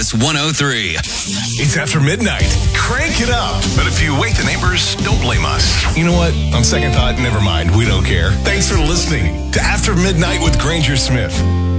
Kiss 103. It's after midnight. Crank it up. But if you wake the neighbors, don't blame us. You know what? On second thought, never mind. We don't care. Thanks for listening to After Midnight with Granger Smith.